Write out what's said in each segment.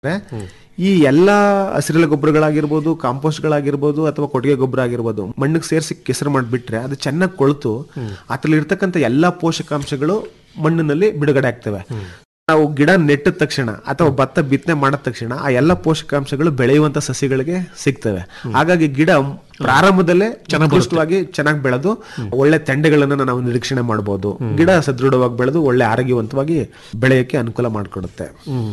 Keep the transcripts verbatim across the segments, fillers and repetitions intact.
ಈ ಎಲ್ಲಾ ಹಸಿರೆಲೆ ಗೊಬ್ಬರಗಳಾಗಿರ್ಬೋದು, ಕಾಂಪೋಸ್ಟ್ಗಳಾಗಿರ್ಬೋದು ಅಥವಾ ಕೊಟ್ಟಿಗೆ ಗೊಬ್ಬರ ಆಗಿರ್ಬೋದು ಮಣ್ಣಿಗೆ ಸೇರಿಸಿ ಕೆಸರು ಮಾಡಿಬಿಟ್ರೆ ಅದು ಚೆನ್ನಾಗಿ ಕೊಳ್ತು ಅದ್ರಲ್ಲಿ ಇರ್ತಕ್ಕಂಥ ಎಲ್ಲಾ ಪೋಷಕಾಂಶಗಳು ಮಣ್ಣಿನಲ್ಲಿ ಬಿಡುಗಡೆ ಆಗ್ತವೆ. ನಾವು ಗಿಡ ನೆಟ್ಟಿದ ತಕ್ಷಣ ಅಥವಾ ಭತ್ತ ಬಿತ್ತನೆ ಮಾಡಿದ ತಕ್ಷಣ ಆ ಎಲ್ಲ ಪೋಷಕಾಂಶಗಳು ಬೆಳೆಯುವಂತ ಸಸಿಗಳಿಗೆ ಸಿಗ್ತವೆ. ಹಾಗಾಗಿ ಗಿಡ ಪ್ರಾರಂಭದಲ್ಲೇ ಉತ್ಕೃಷ್ಟವಾಗಿ ಚೆನ್ನಾಗಿ ಬೆಳೆದು ಒಳ್ಳೆ ತೆಂಡೆಗಳನ್ನ ನಾವು ನಿರೀಕ್ಷಣೆ ಮಾಡಬಹುದು. ಗಿಡ ಸದೃಢವಾಗಿ ಬೆಳೆದು ಒಳ್ಳೆ ಆರೋಗ್ಯವಂತವಾಗಿ ಬೆಳೆಯಕ್ಕೆ ಅನುಕೂಲ ಮಾಡಿಕೊಡುತ್ತೆ.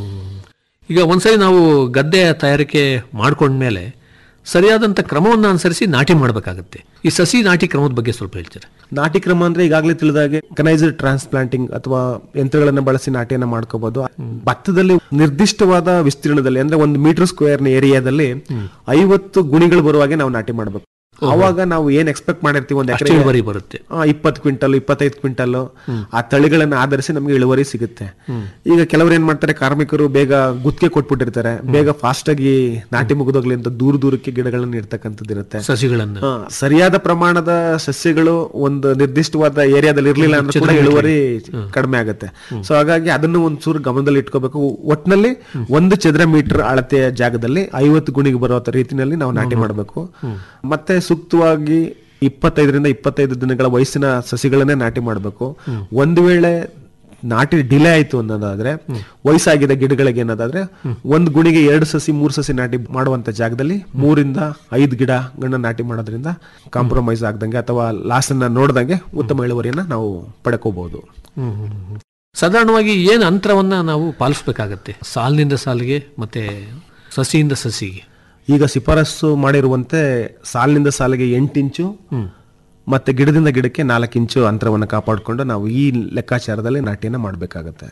ಈಗ ಒಂದ್ಸರಿ ನಾವು ಗದ್ದೆ ತಯಾರಿಕೆ ಮಾಡ್ಕೊಂಡ್ಮೇಲೆ ಸರಿಯಾದಂತ ಕ್ರಮವನ್ನು ಅನುಸರಿಸಿ ನಾಟಿ ಮಾಡಬೇಕಾಗುತ್ತೆ. ಈ ಸಸಿ ನಾಟಿ ಕ್ರಮದ ಬಗ್ಗೆ ಸ್ವಲ್ಪ ಹೇಳ್ತೀರಾ? ನಾಟಿ ಕ್ರಮ ಅಂದ್ರೆ ಈಗಾಗಲೇ ತಿಳಿದಾಗೆ ಮೆಕನೈಸ್ಡ್ ಟ್ರಾನ್ಸ್ಪ್ಲಾಂಟಿಂಗ್ ಅಥವಾ ಯಂತ್ರಗಳನ್ನ ಬಳಸಿ ನಾಟಿಯನ್ನ ಮಾಡ್ಕೋಬಹುದು. ಭತ್ತದಲ್ಲಿ ನಿರ್ದಿಷ್ಟವಾದ ವಿಸ್ತೀರ್ಣದಲ್ಲಿ ಅಂದ್ರೆ ಒಂದು ಮೀಟರ್ ಸ್ಕ್ವೇರ್ ಏರಿಯಾದಲ್ಲಿ ಐವತ್ತು ಗುಣಿಗಳು ಬರುವಾಗೆ ನಾವು ನಾಟಿ ಮಾಡಬೇಕು. ಅವಾಗ ನಾವು ಏನ್ ಎಕ್ಸ್ಪೆಕ್ಟ್ ಮಾಡಿರ್ತೀವಿ ಒಂದ್ ಎಕರೆ ಇಳುವರಿ ಬರುತ್ತೆ. ಇಪ್ಪತ್ತು ಕ್ವಿಂಟಲ್ ಇಪ್ಪತ್ತೈದು ಕ್ವಿಂಟಲ್ ಆ ತಳಿಗಳನ್ನ ಆಧರಿಸಿ ನಮ್ಗೆ ಇಳುವರಿ ಸಿಗುತ್ತೆ. ಈಗ ಕೆಲವರು ಏನ್ ಮಾಡ್ತಾರೆ, ಕಾರ್ಮಿಕರು ಬೇಗ ಗುತ್ತಿಗೆ ಕೊಟ್ಬಿಟ್ಟಿರ್ತಾರೆ, ಬೇಗ ಫಾಸ್ಟ್ ಆಗಿ ನಾಟಿ ಮುಗಿದೋಗ್ಲಿ ಅಂತ ದೂರ ದೂರಕ್ಕೆ ಗಿಡಗಳನ್ನ ಇರ್ತಕ್ಕಂಥದ್ದು ಇರುತ್ತೆ. ಸಸಿಗಳನ್ನ ಸರಿಯಾದ ಪ್ರಮಾಣದ ಸಸ್ಯಗಳು ಒಂದು ನಿರ್ದಿಷ್ಟವಾದ ಏರಿಯಾದಲ್ಲಿ ಇರ್ಲಿಲ್ಲ ಅಂದ್ರೆ ಕೂಡ ಇಳುವರಿ ಕಡಿಮೆ ಆಗುತ್ತೆ. ಸೊ ಹಾಗಾಗಿ ಅದನ್ನು ಒಂದ್ ಚೂರು ಗಮನದಲ್ಲಿ ಇಟ್ಕೋಬೇಕು. ಒಟ್ಟಿನಲ್ಲಿ ಒಂದು ಚದರ ಮೀಟರ್ ಅಳತೆಯ ಜಾಗದಲ್ಲಿ ಐವತ್ತು ಗುಣಿಗೆ ಬರೋ ರೀತಿಯಲ್ಲಿ ನಾವು ನಾಟಿ ಮಾಡಬೇಕು. ಮತ್ತೆ ಸೂಕ್ತವಾಗಿ ಇಪ್ಪತ್ತೈದರಿಂದ ಇಪ್ಪತ್ತೈದು ದಿನಗಳ ವಯಸ್ಸಿನ ಸಸಿಗಳನ್ನೇ ನಾಟಿ ಮಾಡಬೇಕು. ಒಂದು ವೇಳೆ ನಾಟಿ ಡಿಲೇ ಆಯ್ತು ಅನ್ನೋದಾದ್ರೆ, ವಯಸ್ಸಾಗಿದ್ದ ಗಿಡಗಳಿಗೆ ಏನಾದ್ರೆ ಒಂದ್ ಗುಣಿಗೆ ಎರಡು ಸಸಿ ಮೂರು ಸಸಿ ನಾಟಿ ಮಾಡುವಂತ ಜಾಗದಲ್ಲಿ ಮೂರಿಂದ ಐದು ಗಿಡಗಳನ್ನ ನಾಟಿ ಮಾಡೋದ್ರಿಂದ ಕಾಂಪ್ರಮೈಸ್ ಆಗದಂಗೆ ಅಥವಾ ಲಾಸ್ ಅನ್ನ ನೋಡ್ದಂಗೆ ಉತ್ತಮ ಇಳುವರಿಯನ್ನ ನಾವು ಪಡ್ಕೋಬಹುದು. ಸಾಧಾರಣವಾಗಿ ಏನು ಅಂತರವನ್ನ ನಾವು ಪಾಲಿಸಬೇಕಾಗತ್ತೆ ಸಾಲಿನಿಂದ ಸಾಲಿಗೆ ಮತ್ತೆ ಸಸಿಯಿಂದ ಸಸಿಗೆ? ಈಗ ಶಿಫಾರಸು ಮಾಡಿರುವಂತೆ ಸಾಲಿನಿಂದ ಸಾಲಿಗೆ ಎಂಟು ಇಂಚು ಮತ್ತೆ ಗಿಡದಿಂದ ಗಿಡಕ್ಕೆ ನಾಲ್ಕು ಇಂಚು ಅಂತರವನ್ನು ಕಾಪಾಡಿಕೊಂಡು ನಾವು ಈ ಲೆಕ್ಕಾಚಾರದಲ್ಲಿ ನಾಟಿಯನ್ನ ಮಾಡಬೇಕಾಗತ್ತೆ.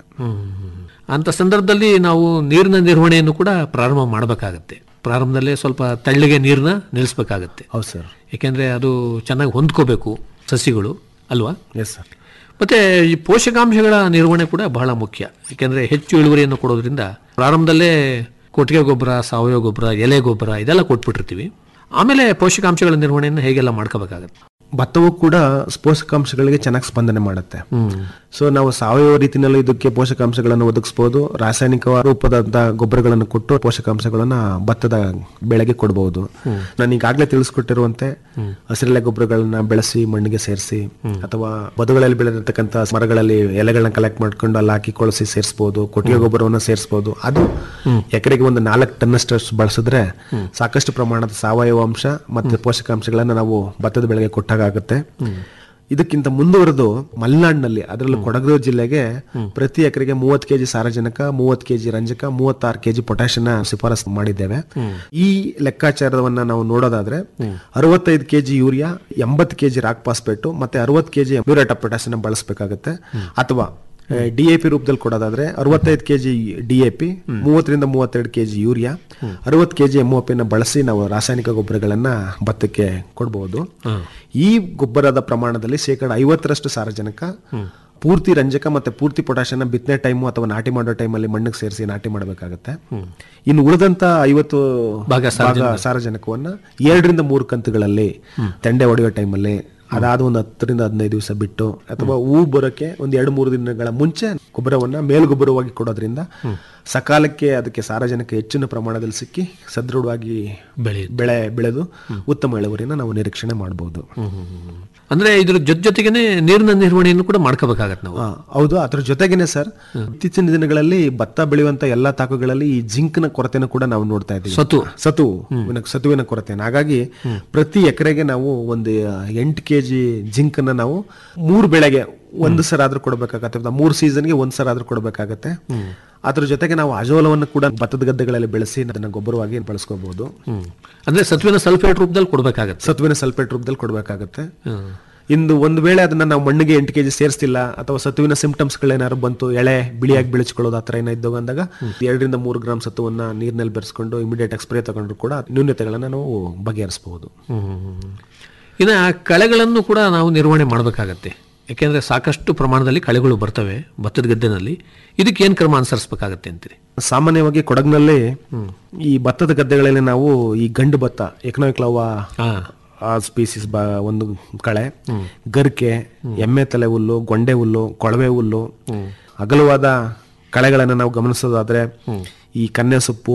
ಅಂತ ಸಂದರ್ಭದಲ್ಲಿ ನಾವು ನೀರಿನ ನಿರ್ವಹಣೆಯನ್ನು ಕೂಡ ಪ್ರಾರಂಭ ಮಾಡಬೇಕಾಗತ್ತೆ. ಪ್ರಾರಂಭದಲ್ಲೇ ಸ್ವಲ್ಪ ತಳ್ಳಿಗೆ ನೀರನ್ನ ನಿಲ್ಲಿಸಬೇಕಾಗತ್ತೆ. ಹೌದು ಸರ್. ಯಾಕೆಂದ್ರೆ ಅದು ಚೆನ್ನಾಗಿ ಹೊಂದ್ಕೋಬೇಕು ಸಸಿಗಳು ಅಲ್ವಾ? Yes sir. ಮತ್ತೆ ಈ ಪೋಷಕಾಂಶಗಳ ನಿರ್ವಹಣೆ ಕೂಡ ಬಹಳ ಮುಖ್ಯ. ಯಾಕೆಂದ್ರೆ ಹೆಚ್ಚು ಇಳುವರಿಯನ್ನು ಕೊಡೋದ್ರಿಂದ ಪ್ರಾರಂಭದಲ್ಲೇ ಕೊಟ್ಟಿಗೆ ಗೊಬ್ಬರ, ಸಾವಯವ ಗೊಬ್ಬರ, ಎಲೆ ಗೊಬ್ಬರ ಇದೆಲ್ಲ ಕೊಟ್ಬಿಟ್ಟಿರ್ತೀವಿ. ಆಮೇಲೆ ಪೋಷಕಾಂಶಗಳ ನಿರ್ವಹಣೆಯನ್ನು ಹೇಗೆಲ್ಲ ಮಾಡ್ಕೋಬೇಕಾಗತ್ತೆ? ಭತ್ತವು ಕೂಡ ಪೋಷಕಾಂಶಗಳಿಗೆ ಚೆನ್ನಾಗಿ ಸ್ಪಂದನೆ ಮಾಡುತ್ತೆ. ಸೊ ನಾವು ಸಾವಯವ ರೀತಿಯಲ್ಲಿ ಇದಕ್ಕೆ ಪೋಷಕಾಂಶಗಳನ್ನು ಒದಗಿಸಬಹುದು. ರಾಸಾಯನಿಕ ರೂಪದ ಗೊಬ್ಬರಗಳನ್ನು ಕೊಟ್ಟು ಪೋಷಕಾಂಶಗಳನ್ನ ಭತ್ತದ ಬೆಳೆಗೆ ಕೊಡಬಹುದು. ನಾನು ಈಗಾಗಲೇ ತಿಳಿಸ್ಕೊಟ್ಟಿರುವಂತೆ ಹಸಿರೆಲೆ ಗೊಬ್ಬರಗಳನ್ನ ಬೆಳೆಸಿ ಮಣ್ಣಿಗೆ ಸೇರಿಸಿ ಅಥವಾ ಬದುಗಳಲ್ಲಿ ಬೆಳೆದಿರ್ತಕ್ಕಂಥ ಮರಗಳಲ್ಲಿ ಎಲೆಗಳನ್ನ ಕಲೆಕ್ಟ್ ಮಾಡ್ಕೊಂಡು ಅಲ್ಲಿ ಹಾಕಿ ಕೊಳಸಿ ಸೇರಿಸಬಹುದು. ಕೊಟ್ಟಿಗೆ ಗೊಬ್ಬರವನ್ನು ಸೇರಿಸಬಹುದು. ಅದು ಎಕರೆಗೆ ಒಂದು ನಾಲ್ಕು ಟನ್ನಷ್ಟು ಬಳಸಿದ್ರೆ ಸಾಕಷ್ಟು ಪ್ರಮಾಣದ ಸಾವಯವ ಅಂಶ ಮತ್ತೆ ಪೋಷಕಾಂಶಗಳನ್ನ ನಾವು ಭತ್ತದ ಬೆಳೆಗೆ ಕೊಟ್ಟಾಗುತ್ತೆ. ಇದಕ್ಕಿಂತ ಮುಂದುವರೆದು ಮಲೆನಾಡಿನಲ್ಲಿ ಅದರಲ್ಲೂ ಕೊಡಗು ಜಿಲ್ಲೆಗೆ ಪ್ರತಿ ಎಕರೆಗೆ ಮೂವತ್ತು ಕೆಜಿ ಸಾರಜನಕ, ಮೂವತ್ತು ಕೆಜಿ ರಂಜಕ, ಮೂವತ್ತಾರು ಕೆಜಿ ಪೊಟ್ಯಾಷಿಯಂ ಶಿಫಾರಸು ಮಾಡಿದ್ದೇವೆ. ಈ ಲೆಕ್ಕಾಚಾರವನ್ನ ನಾವು ನೋಡೋದಾದ್ರೆ ಅರವತ್ತೈದು ಕೆಜಿ ಯೂರಿಯಾ, ಎಂಬತ್ತು ಕೆಜಿ ರಾಕ್ ಫಾಸ್ಫೇಟ್ ಮತ್ತೆ ಅರವತ್ತು ಕೆಜಿ ಮ್ಯೂರೇಟ್ ಆಫ್ ಪೊಟ್ಯಾಷಿಯಂ ಬಳಸಬೇಕಾಗುತ್ತೆ. ಅಥವಾ ಡಿಎಪಿ ರೂಪದಲ್ಲಿ ಕೊಡೋದಾದ್ರೆ ಅರವತ್ತೈದು ಕೆಜಿ ಡಿಎಪಿ, ಮೂವತ್ತರಿಂದ ಮೂವತ್ತೆರಡು ಕೆಜಿ ಯೂರಿಯಾ, ಅರವತ್ತು ಕೆಜಿ ಎಂಒಪಿನ ಬಳಸಿ ನಾವು ರಾಸಾಯನಿಕ ಗೊಬ್ಬರಗಳನ್ನ ಭತ್ತಕ್ಕೆ ಕೊಡಬಹುದು. ಈ ಗೊಬ್ಬರದ ಪ್ರಮಾಣದಲ್ಲಿ ಶೇಕಡ ಐವತ್ತರಷ್ಟು ಸಾರಜನಕ, ಪೂರ್ತಿ ರಂಜಕ ಮತ್ತೆ ಪೂರ್ತಿ ಪೊಟ್ಯಾಷಿಯಂ ಬಿತ್ತನೆ ಟೈಮು ಅಥವಾ ನಾಟಿ ಮಾಡೋ ಟೈಮಲ್ಲಿ ಮಣ್ಣಿಗೆ ಸೇರಿಸಿ ನಾಟಿ ಮಾಡಬೇಕಾಗುತ್ತೆ. ಇನ್ನು ಉಳಿದಂತ ಐವತ್ತು ಭಾಗ ಸಾರಜನಕವನ್ನ ಎರಡರಿಂದ ಮೂರು ಕಂತುಗಳಲ್ಲಿ ತೆಂಡೆ ಹೊಡೆಯೋ ಟೈಮಲ್ಲಿ, ಅದಾದ ಒಂದು ಹತ್ತರಿಂದ ಹದಿನೈದು ದಿವಸ ಬಿಟ್ಟು ಅಥವಾ ಹೂ ಬರೋಕೆ ಒಂದ್ ಎರಡು ಮೂರು ದಿನಗಳ ಮುಂಚೆ ಗೊಬ್ಬರವನ್ನ ಮೇಲ್ಗೊಬ್ಬರವಾಗಿ ಕೊಡೋದ್ರಿಂದ ಸಕಾಲಕ್ಕೆ ಅದಕ್ಕೆ ಸಾರಜನಕ ಹೆಚ್ಚಿನ ಪ್ರಮಾಣದಲ್ಲಿ ಸಿಕ್ಕಿ ಸದೃಢವಾಗಿ ಬೆಳೆ ಬೆಳೆದು ಉತ್ತಮ ಇಳುವರಿಯನ್ನು ನಾವು ನಿರೀಕ್ಷಣೆ ಮಾಡಬಹುದು. ಅಂದ್ರೆ ಇದ್ರ ಜೊತೆ ಜೊತೆಗೇನೆ ನೀರಿನ ನಿರ್ವಹಣೆಯನ್ನು ಕೂಡ ಮಾಡ್ಕೋಬೇಕಾಗತ್ತೆ ನಾವು. ಹೌದು, ಅದ್ರ ಜೊತೆಗೇನೆ ಸರ್ ಇತ್ತೀಚಿನ ದಿನಗಳಲ್ಲಿ ಭತ್ತ ಬೆಳೆಯುವಂತ ಎಲ್ಲಾ ತಾಕುಗಳಲ್ಲಿ ಈ ಜಿಂಕ್ನ ಕೊರತೆನ ಕೂಡ ನಾವು ನೋಡ್ತಾ ಇದ್ದೀವಿ. ಸತು ಸತು ಸತುವಿನ ಕೊರತೆ. ಹಾಗಾಗಿ ಪ್ರತಿ ಎಕರೆಗೆ ನಾವು ಒಂದು ಎಂಟು ಕೆಜಿ ಜಿಂಕ್ ಅನ್ನ ನಾವು ಮೂರು ಬೆಳೆಗೆ ಒಂದು ಸರ ಆದ್ರೂ ಕೊಡಬೇಕಾಗತ್ತೆ, ಮೂರು ಸೀಸನ್ಗೆ ಒಂದ್ ಸರ ಆದ್ರೂ ಕೊಡಬೇಕಾಗತ್ತೆ. ಅದ್ರ ಜೊತೆಗೆ ನಾವು ಅಜೋಲವನ್ನು ಕೂಡ ಭತ್ತದ ಗದ್ದೆಗಳಲ್ಲಿ ಬೆಳೆಸಿ ಅದನ್ನ ಗೊಬ್ಬರವಾಗಿ ಬಳಸ್ಕೋಬಹುದು. ಅಂದ್ರೆ ಸತ್ವಿನ ಸಲ್ಫೇಟ್ ರೂಪದಲ್ಲಿ ಕೊಡಬೇಕಾಗತ್ತೆ. ಸತ್ವಿನ ಸಲ್ಫೇಟ್ ರೂಪದಲ್ಲಿ ಕೊಡಬೇಕಾಗತ್ತೆ. ಇಂದು ಒಂದು ವೇಳೆ ಅದನ್ನ ನಾವು ಮಣ್ಣಿಗೆ ಎಂಟು ಕೆಜಿ ಸೇರಿಸ್ತಿಲ್ಲ ಅಥವಾ ಸತುವಿನ ಸಿಂಪ್ಟಮ್ಸ್ ಗಳೇನಾದ್ರು ಬಂತು, ಎಳೆ ಬಿಳಿಯಾಗಿ ಬೆಳೆಸ್ಕೊಳ್ಳೋದು ಆತರ ಏನೋ ಇದ್ದಾಗ ಅಂದಾಗ ಎರಡರಿಂದ ಮೂರು ಗ್ರಾಮ್ ಸತುವನ್ನ ನೀರಿನಲ್ಲಿ ಬೆರೆಸ್ಕೊಂಡು ಇಮಿಡಿಯೇಟ್ ಎಕ್ಸ್ಪ್ರೇ ತಗೊಂಡ್ರು ಕೂಡ ನ್ಯೂನತೆಗಳನ್ನ ನಾವು ಬಗೆಹರಿಸಬಹುದು. ಇನ್ನು ಕಳೆಗಳನ್ನು ಕೂಡ ನಾವು ನಿರ್ವಹಣೆ ಮಾಡಬೇಕಾಗತ್ತೆ. ಯಾಕೆಂದ್ರೆ ಸಾಕಷ್ಟು ಪ್ರಮಾಣದಲ್ಲಿ ಕಳೆಗಳು ಬರ್ತವೆ ಭತ್ತದ ಗದ್ದೆನಲ್ಲಿ. ಇದಕ್ಕೆ ಏನ್ ಕ್ರಮ ಅನುಸರಿಸಬೇಕಾಗತ್ತೆ ಅಂತೀರಿ? ಸಾಮಾನ್ಯವಾಗಿ ಕೊಡಗಿನಲ್ಲಿ ಈ ಭತ್ತದ ಗದ್ದೆಗಳಲ್ಲಿ ನಾವು ಈ ಗಂಡು ಭತ್ತ ಎಕನಾಮಿಕ್ಲವಾ ಸ್ಪೀಸಿಸ್ ಒಂದು ಕಳೆ, ಗರಿಕೆ, ಎಮ್ಮೆ ತಲೆ ಹುಲ್ಲು, ಗೊಂಡೆ ಹುಲ್ಲು, ಕೊಳವೆ ಹುಲ್ಲು, ಅಗಲವಾದ ಕಳೆಗಳನ್ನು ನಾವು ಗಮನಿಸೋದಾದ್ರೆ ಈ ಕನ್ನೆ ಸೊಪ್ಪು